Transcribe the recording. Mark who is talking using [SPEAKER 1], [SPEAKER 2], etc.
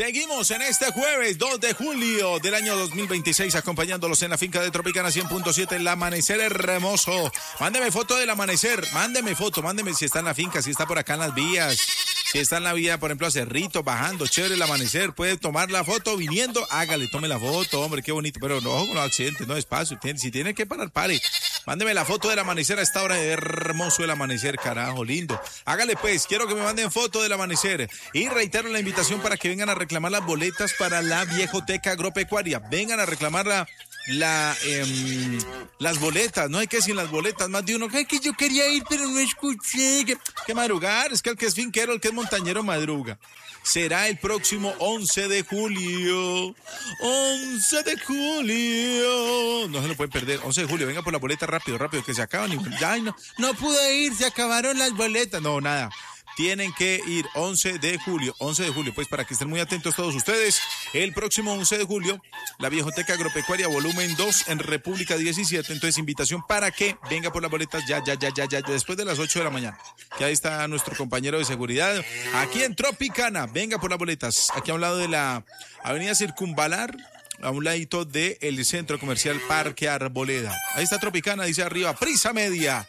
[SPEAKER 1] Seguimos en este jueves 2 de julio del año 2026 acompañándolos en la finca de Tropicana 100.7, el amanecer hermoso. Mándeme foto del amanecer, mándeme si está en la finca, si está por acá en las vías, si está en la vía, por ejemplo, a Cerrito, bajando, chévere el amanecer, puede tomar la foto viniendo, hágale, tome la foto, hombre, qué bonito, pero no con los accidentes, no despacio, si tiene que parar, pare. Mándeme la foto del amanecer a esta hora, de hermoso el amanecer, carajo, lindo. Hágale pues, quiero que me manden foto del amanecer. Y reitero la invitación para que vengan a reclamar las boletas para la Viejoteca Agropecuaria. Vengan a reclamar las boletas, no hay que decir las boletas, más de uno, ay, que yo quería ir pero no escuché, que madrugar, es que el que es finquero, el que es montañero madruga. Será el próximo 11 de julio, 11 de julio, no se lo pueden perder, 11 de julio, venga por la boleta rápido, que se acaban, ay, no pude ir, se acabaron las boletas, no, nada. Tienen que ir 11 de julio, pues para que estén muy atentos todos ustedes. El próximo 11 de julio, la Viejoteca Agropecuaria volumen 2 en República 17. Entonces, invitación para que venga por las boletas ya, después de las 8 de la mañana. Que ahí está nuestro compañero de seguridad. Aquí en Tropicana, venga por las boletas. Aquí a un lado de la avenida Circunvalar, a un ladito del centro comercial Parque Arboleda. Ahí está Tropicana, dice arriba, Prisa Media.